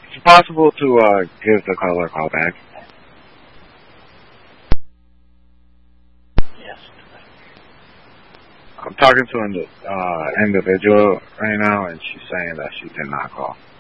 Is it possible to give the caller a call back? Yes. I'm talking to an individual right now, and she's saying that she did not call.